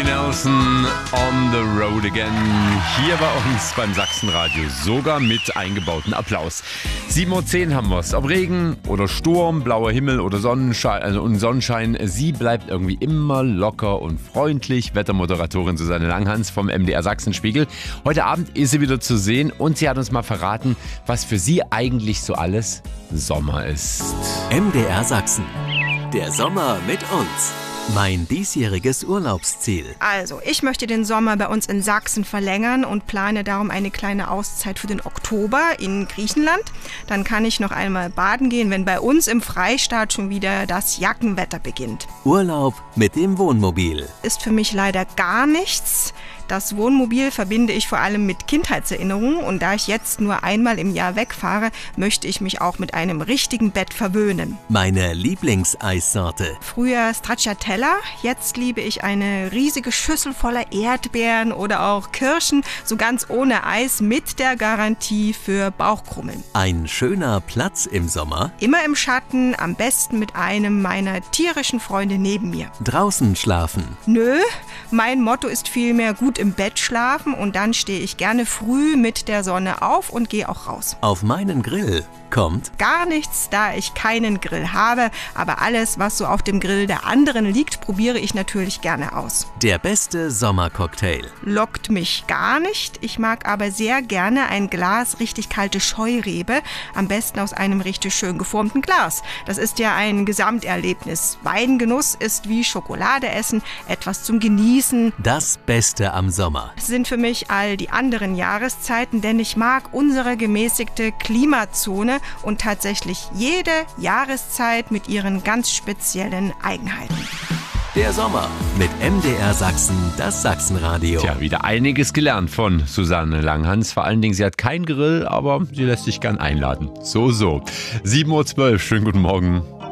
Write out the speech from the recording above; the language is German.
Willie Nelson on the road again. Hier bei uns beim Sachsenradio. Sogar mit eingebautem Applaus. 7:10 Uhr haben wir es. Ob Regen oder Sturm, blauer Himmel oder Sonnenschein. Sie bleibt irgendwie immer locker und freundlich. Wettermoderatorin Susanne Langhans vom MDR Sachsenspiegel. Heute Abend ist sie wieder zu sehen und sie hat uns mal verraten, was für sie eigentlich so alles Sommer ist. MDR Sachsen. Der Sommer mit uns. Mein diesjähriges Urlaubsziel. Also, ich möchte den Sommer bei uns in Sachsen verlängern und plane darum eine kleine Auszeit für den Oktober in Griechenland. Dann kann ich noch einmal baden gehen, wenn bei uns im Freistaat schon wieder das Jackenwetter beginnt. Urlaub mit dem Wohnmobil. Ist für mich leider gar nichts. Das Wohnmobil verbinde ich vor allem mit Kindheitserinnerungen und da ich jetzt nur einmal im Jahr wegfahre, möchte ich mich auch mit einem richtigen Bett verwöhnen. Meine Lieblingseissorte. Früher Stracciatella, jetzt liebe ich eine riesige Schüssel voller Erdbeeren oder auch Kirschen, so ganz ohne Eis mit der Garantie für Bauchkrummeln. Ein schöner Platz im Sommer. Immer im Schatten, am besten mit einem meiner tierischen Freunde neben mir. Draußen schlafen. Nö, mein Motto ist vielmehr gut im Bett schlafen und dann stehe ich gerne früh mit der Sonne auf und gehe auch raus. Auf meinen Grill kommt Gar nichts, da ich keinen Grill habe, aber alles, was so auf dem Grill der anderen liegt, probiere ich natürlich gerne aus. der beste Sommercocktail. Lockt mich gar nicht, ich mag aber sehr gerne ein Glas richtig kalte Scheurebe, am besten aus einem richtig schön geformten Glas. Das ist ja ein Gesamterlebnis. Weingenuss ist wie Schokolade essen, etwas zum Genießen. Das Beste am Sommer. Das sind für mich all die anderen Jahreszeiten, denn ich mag unsere gemäßigte Klimazone und tatsächlich jede Jahreszeit mit ihren ganz speziellen Eigenheiten. Der Sommer mit MDR Sachsen, das Sachsenradio. Tja, wieder einiges gelernt von Susanne Langhans. Vor allen Dingen, sie hat keinen Grill, aber sie lässt sich gern einladen. So. 7:12 Uhr, schönen guten Morgen.